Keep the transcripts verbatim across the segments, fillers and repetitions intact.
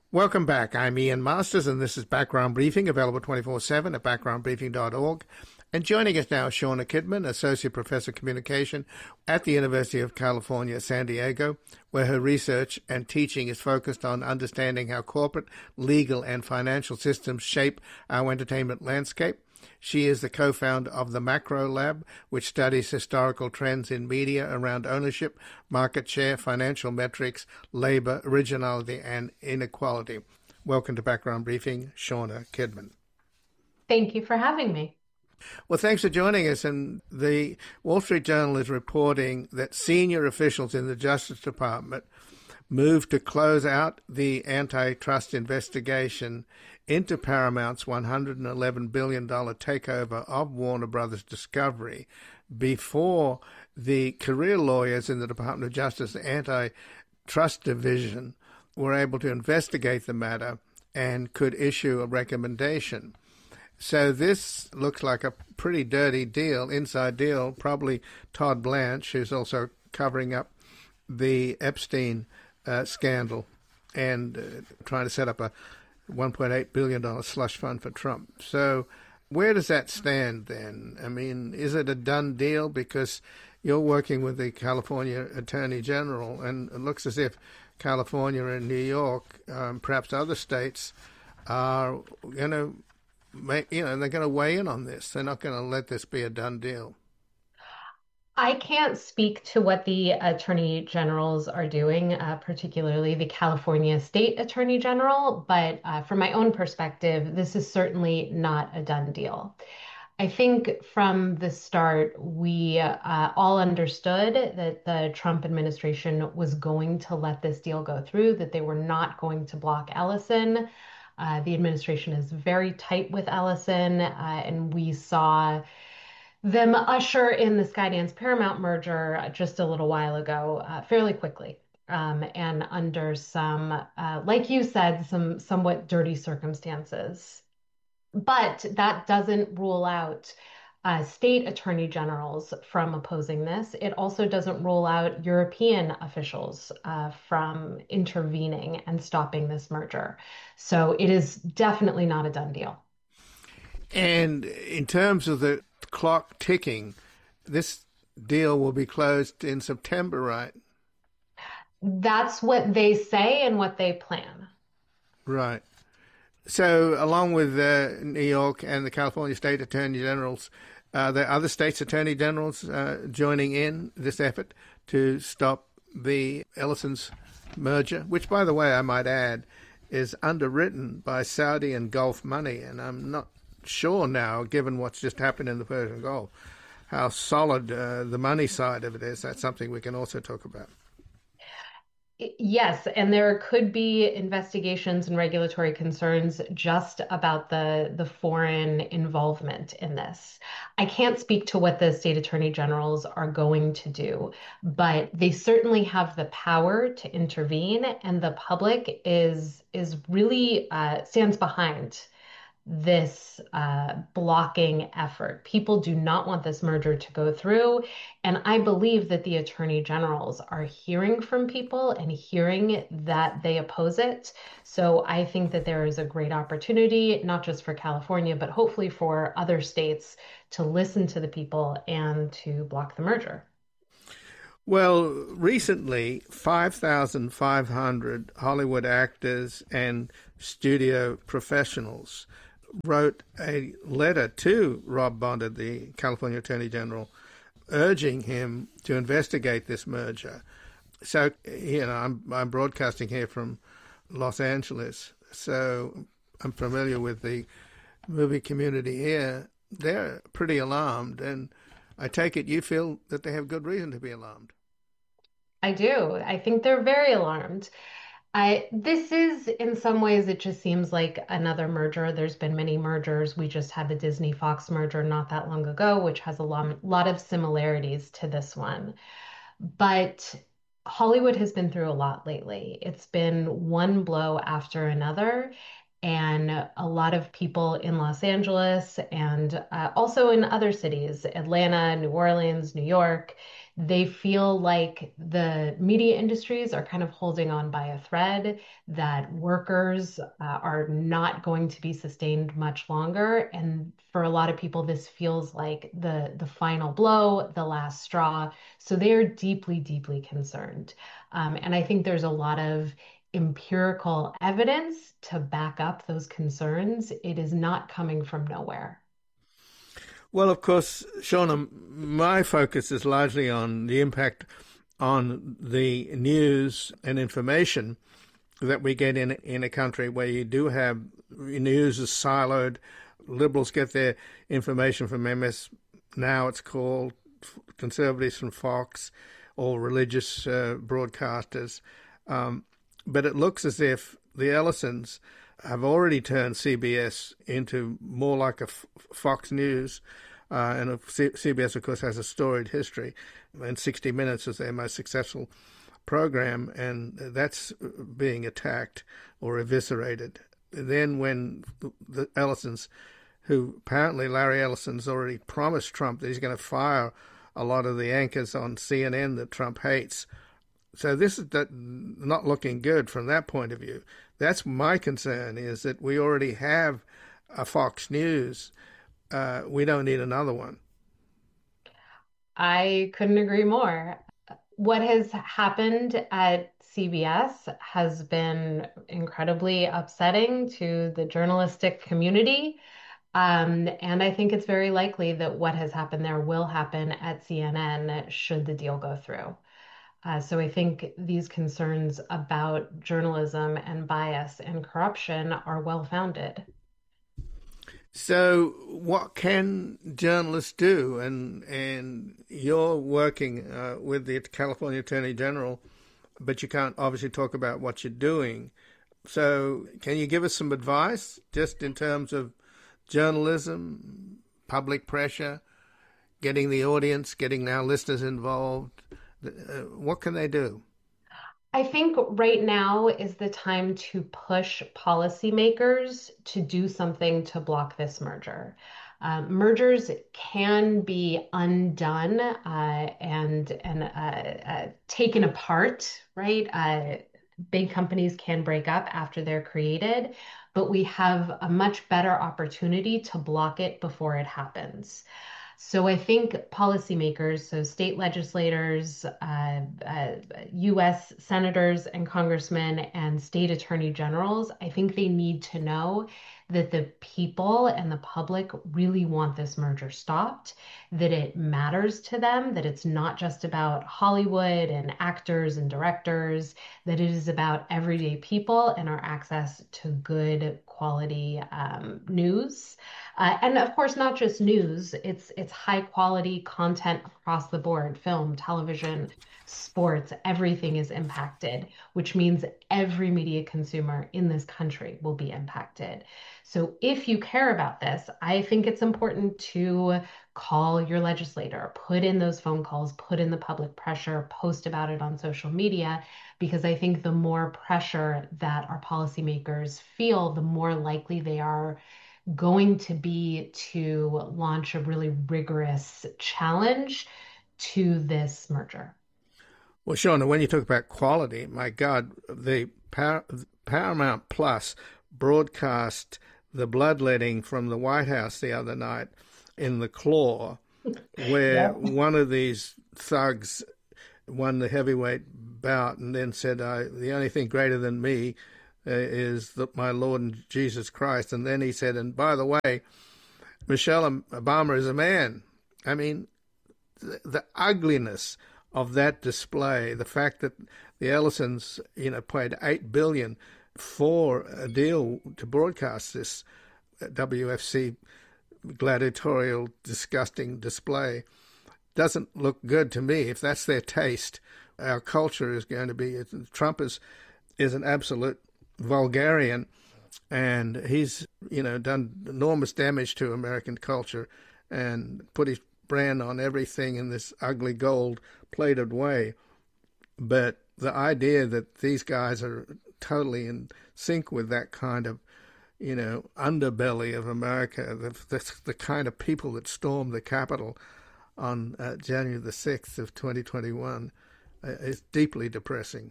Welcome back. I'm Ian Masters, and this is Background Briefing, available twenty-four seven at background briefing dot org. And joining us now, Shauna Kidman, Associate Professor of Communication at the University of California, San Diego, where her research and teaching is focused on understanding how corporate, legal, and financial systems shape our entertainment landscape. She is the co-founder of the Macro Lab, which studies historical trends in media around ownership, market share, financial metrics, labor, originality, and inequality. Welcome to Background Briefing, Shauna Kidman. Thank you for having me. Well, thanks for joining us. And the Wall Street Journal is reporting that senior officials in the Justice Department moved to close out the antitrust investigation into Paramount's one hundred eleven billion dollars takeover of Warner Brothers Discovery before the career lawyers in the Department of Justice Antitrust Division were able to investigate the matter and could issue a recommendation. So this looks like a pretty dirty deal, inside deal. Probably Todd Blanche, who's also covering up the Epstein uh, scandal and uh, trying to set up a one point eight billion dollars slush fund for Trump. So where does that stand then? I mean, is it a done deal? Because you're working with the California Attorney General, and it looks as if California and New York, um, perhaps other states, are going to you know, they're going to weigh in on this. They're not going to let this be a done deal. I can't speak to what the attorney generals are doing, uh, particularly the California State Attorney General, but uh, from my own perspective, this is certainly not a done deal. I think from the start, we uh, all understood that the Trump administration was going to let this deal go through, that they were not going to block Ellison. Uh, the administration is very tight with Ellison, uh, and we saw them usher in the Skydance Paramount merger just a little while ago, uh, fairly quickly, um, and under some, uh, like you said, some somewhat dirty circumstances. But that doesn't rule out uh, state attorney generals from opposing this. It also doesn't rule out European officials uh, from intervening and stopping this merger. So it is definitely not a done deal. And in terms of the clock ticking, this deal will be closed in September, right? That's what they say and what they plan. Right. So along with uh, New York and the California State Attorney Generals, uh, there are other states' Attorney Generals uh, joining in this effort to stop the Ellison's merger, which, by the way, I might add, is underwritten by Saudi and Gulf money. And I'm not sure now, given what's just happened in the Persian Gulf, how solid uh, the money side of it is. That's something we can also talk about. Yes, and there could be investigations and regulatory concerns just about the the foreign involvement in this. I can't speak to what the state attorney generals are going to do, but they certainly have the power to intervene, and the public is is really uh, stands behind this uh, blocking effort. People do not want this merger to go through. And I believe that the attorney generals are hearing from people and hearing that they oppose it. So I think that there is a great opportunity, not just for California, but hopefully for other states to listen to the people and to block the merger. Well, recently, five thousand five hundred Hollywood actors and studio professionals wrote a letter to Rob Bonta, the California Attorney General, urging him to investigate this merger. So, you know, I'm, I'm broadcasting here from Los Angeles, so I'm familiar with the movie community here. They're pretty alarmed, and I take it you feel that they have good reason to be alarmed. I do. I think they're very alarmed. I, this is, in some ways, it just seems like another merger. There's been many mergers. We just had the Disney Fox merger not that long ago, which has a lot, lot of similarities to this one. But Hollywood has been through a lot lately. It's been one blow after another. And a lot of people in Los Angeles and uh, also in other cities, Atlanta, New Orleans, New York, They feel like the media industries are kind of holding on by a thread, that workers uh, are not going to be sustained much longer. And for a lot of people, this feels like the, the final blow, the last straw. So they are deeply, deeply concerned. Um, and I think there's a lot of empirical evidence to back up those concerns. It is not coming from nowhere. Well, of course, Shauna, my focus is largely on the impact on the news and information that we get in in a country where you do have news is siloed. Liberals get their information from M S, now it's called, conservatives from Fox, or religious uh, broadcasters. Um, but it looks as if the Ellisons have already turned C B S into more like a F- Fox News. Uh, and C- CBS, of course, has a storied history, and sixty minutes is their most successful program, and that's being attacked or eviscerated. Then when the Ellisons, who apparently Larry Ellison's already promised Trump that he's going to fire a lot of the anchors on C N N that Trump hates. So this is not looking good from that point of view. That's my concern, is that we already have a Fox News. Uh, we don't need another one. I couldn't agree more. What has happened at C B S has been incredibly upsetting to the journalistic community. Um, and I think it's very likely that what has happened there will happen at C N N should the deal go through. Uh, so I think these concerns about journalism and bias and corruption are well founded. So, what can journalists do? And and you're working uh, with the California Attorney General, but you can't obviously talk about what you're doing. So, can you give us some advice, just in terms of journalism, public pressure, getting the audience, getting now listeners involved? Uh, what can they do? I think right now is the time to push policymakers to do something to block this merger. Uh, mergers can be undone uh, and and uh, uh, taken apart, right? Uh, big companies can break up after they're created, but we have a much better opportunity to block it before it happens. So I think policymakers, so state legislators, uh, uh, U S senators and congressmen, and state attorney generals, I think they need to know that the people and the public really want this merger stopped, that it matters to them, that it's not just about Hollywood and actors and directors, that it is about everyday people and our access to good quality um, news. Uh, and of course, not just news, it's it's high quality content across the board, film, television, sports, everything is impacted, which means every media consumer in this country will be impacted. So if you care about this, I think it's important to call your legislator, put in those phone calls, put in the public pressure, post about it on social media, because I think the more pressure that our policymakers feel, the more likely they are going to be to launch a really rigorous challenge to this merger. Well, Shauna, when you talk about quality, my God, the Par- Paramount Plus broadcast the bloodletting from the White House the other night in The Claw, where Yep. one of these thugs won the heavyweight bout and then said, I, the only thing greater than me uh, is the, my Lord and Jesus Christ. And then he said, and by the way, Michelle Obama is a man. I mean, the, the ugliness of that display, the fact that the Ellisons, you know, paid eight billion dollars for a deal to broadcast this W F C gladiatorial, disgusting display, doesn't look good to me. If that's their taste, our culture is going to be, Trump is, is an absolute vulgarian, and he's, you know, done enormous damage to American culture and put his brand on everything in this ugly gold-plated way. But the idea that these guys are totally in sync with that kind of, you know, underbelly of America, the, the, the kind of people that stormed the Capitol, on uh, January the sixth of twenty twenty-one uh, is deeply depressing.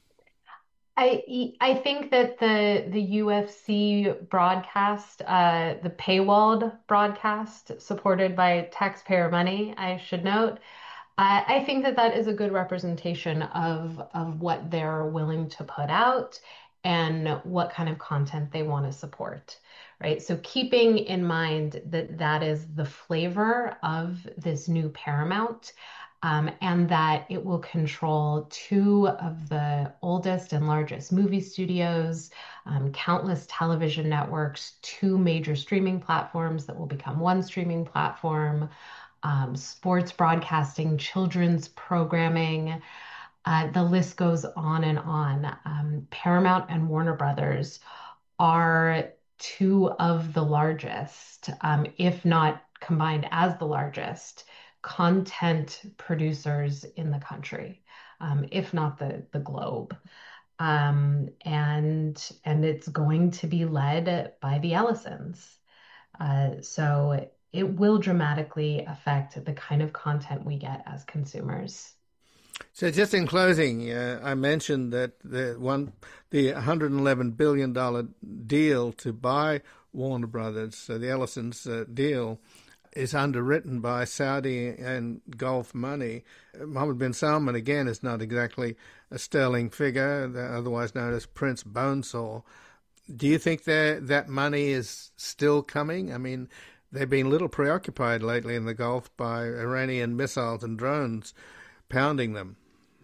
I I think that the the U F C broadcast, uh, the paywalled broadcast supported by taxpayer money, I should note, I, I think that that is a good representation of of what they're willing to put out and what kind of content they want to support, right? So keeping in mind that that is the flavor of this new Paramount, um, and that it will control two of the oldest and largest movie studios, um, countless television networks, two major streaming platforms that will become one streaming platform, um, sports broadcasting, children's programming. Uh, the list goes on and on. Um, Paramount and Warner Brothers are two of the largest, um, if not combined as the largest, content producers in the country, um, if not the the globe. Um, and and it's going to be led by the Ellisons. Uh, so it will dramatically affect the kind of content we get as consumers. So just in closing, uh, I mentioned that the one, the one hundred eleven billion dollars deal to buy Warner Brothers, uh, the Ellisons uh, deal, is underwritten by Saudi and Gulf money. Mohammed bin Salman, again, is not exactly a sterling figure, otherwise known as Prince Bonesaw. Do you think that that money is still coming? I mean, they've been a little preoccupied lately in the Gulf by Iranian missiles and drones pounding them.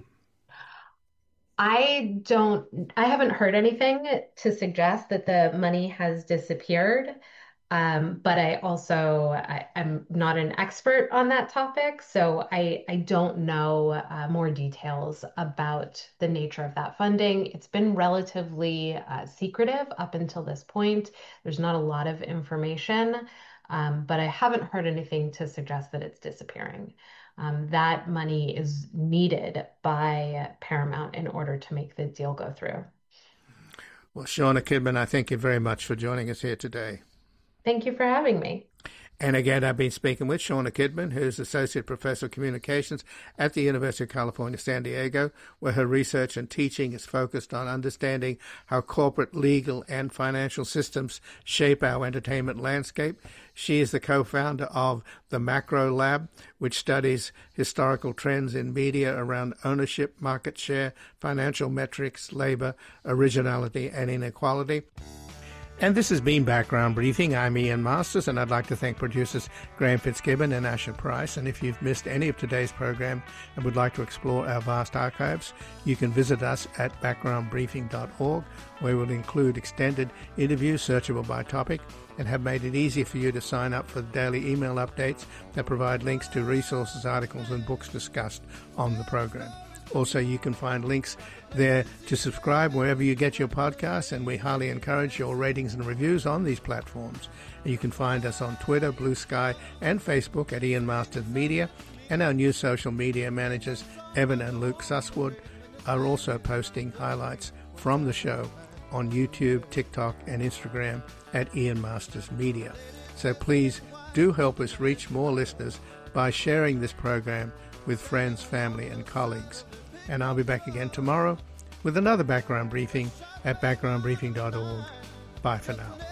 I don't, I haven't heard anything to suggest that the money has disappeared. Um, but I also, I, I'm not an expert on that topic, so I, I don't know uh, more details about the nature of that funding. It's been relatively uh, secretive up until this point. There's not a lot of information, um, but I haven't heard anything to suggest that it's disappearing. Um, that money is needed by Paramount in order to make the deal go through. Well, Shauna Kidman, I thank you very much for joining us here today. Thank you for having me. And again, I've been speaking with Shauna Kidman, who's Associate Professor of Communications at the University of California, San Diego, where her research and teaching is focused on understanding how corporate, legal, and financial systems shape our entertainment landscape. She is the co-founder of the Macro Lab, which studies historical trends in media around ownership, market share, financial metrics, labor, originality, and inequality. And this has been Background Briefing. I'm Ian Masters, and I'd like to thank producers Graham Fitzgibbon and Asher Price. And if you've missed any of today's program and would like to explore our vast archives, you can visit us at background briefing dot org, where we'll include extended interviews searchable by topic and have made it easy for you to sign up for the daily email updates that provide links to resources, articles, and books discussed on the program. Also, you can find links there to subscribe wherever you get your podcasts, and we highly encourage your ratings and reviews on these platforms. You can find us on Twitter, Blue Sky, and Facebook at Ian Masters Media, and our new social media managers, Evan and Luke Susswood, are also posting highlights from the show on YouTube, TikTok, and Instagram at Ian Masters Media. So please do help us reach more listeners by sharing this program with friends, family, and colleagues. And I'll be back again tomorrow with another background briefing at background briefing dot org. Bye for now.